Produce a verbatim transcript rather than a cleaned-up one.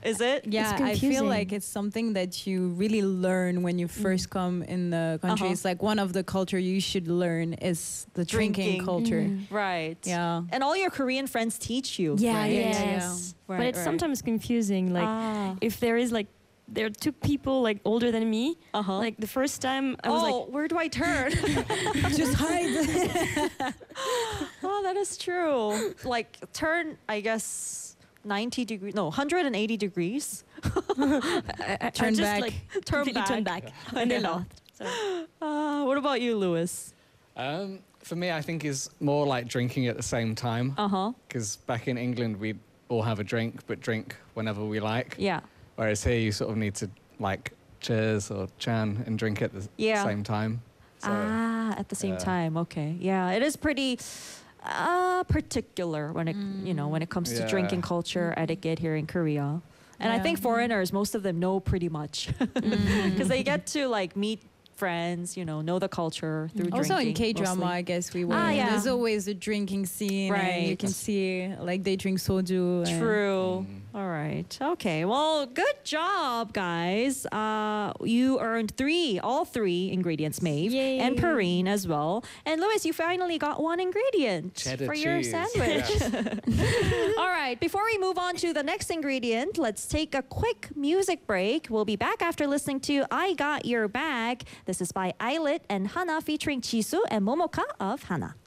Is it? Yeah, I feel confusing. like it's something that you really learn when you first come in the country. Uh-huh. It's like one of the culture you should learn is the drinking, Drinking. culture. Right. Yeah. And all your Korean friends teach you. Yeah, right? yes. Yeah, yeah, yeah. Right, but it's right. sometimes confusing. Like Ah. if there is like there are two people like older than me. Uh-huh. Like the first time I was oh, like, where do I turn? Just hide. Oh, that is true. Like turn, I guess, ninety degrees, no, one hundred eighty degrees. I, I, I Turn just back. like Turn completely turn back. back, and they laughed. So. Uh, what about you, Lewis? Um, for me, I think is more like drinking at the same time. Uh-huh. Because back in England, we all have a drink, but drink whenever we like. Yeah. Whereas here, you sort of need to like cheers or chan and drink at the Yeah. same time. So, ah, at the same yeah. time. Okay. Yeah, it is pretty uh, particular when it, you know, when it comes to Yeah. drinking culture, etiquette here in Korea. And I Yeah. think foreigners, most of them know pretty much because they get to like meet friends, you know, know the culture through Also in drinking. K-drama, mostly. I guess we will. Ah, yeah. There's always a drinking scene. And you Right. can see like they drink soju. and- True. Mm. All right. Okay. Well, good job, guys. Uh, you earned three, all three ingredients, Maeve, Yay. and Perrine as well. And Louis, you finally got one ingredient Cheddar for your cheese. sandwich. All right. Before we move on to the next ingredient, let's take a quick music break. We'll be back after listening to I Got Your Bag. This is by Islet and Hana featuring Jisoo and Momoka of Hana.